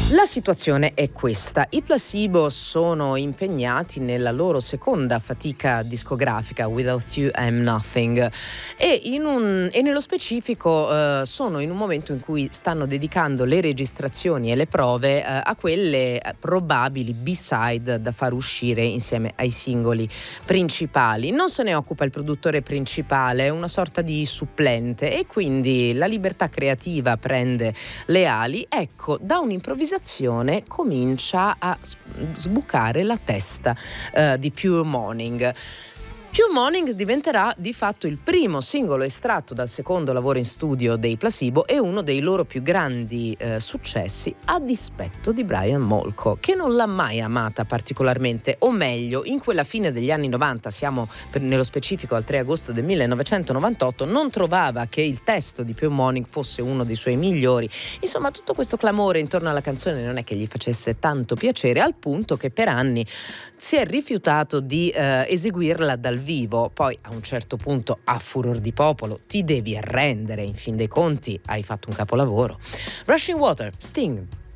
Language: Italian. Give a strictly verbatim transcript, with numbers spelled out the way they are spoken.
La situazione è questa: i Placebo sono impegnati nella loro seconda fatica discografica, Without You I'm Nothing, e, in un, e nello specifico eh, sono in un momento in cui stanno dedicando le registrazioni e le prove eh, a quelle probabili B-side da far uscire insieme ai singoli principali. Non se ne occupa il produttore principale, è una sorta di supplente, e quindi la libertà creativa prende le ali. Ecco, da un'improvvisazione comincia a sbucare la testa eh, di Pure Morning. Pure Morning diventerà di fatto il primo singolo estratto dal secondo lavoro in studio dei Placebo e uno dei loro più grandi eh, successi, a dispetto di Brian Molko, che non l'ha mai amata particolarmente, o meglio, in quella fine degli anni novanta, siamo per, nello specifico al tre agosto del millenovecentonovantotto, non trovava che il testo di Pure Morning fosse uno dei suoi migliori. Insomma, tutto questo clamore intorno alla canzone non è che gli facesse tanto piacere, al punto che per anni si è rifiutato di eh, eseguirla dal vivo. Poi a un certo punto, a furor di popolo, ti devi arrendere, in fin dei conti hai fatto un capolavoro. Rushing Water, Sting.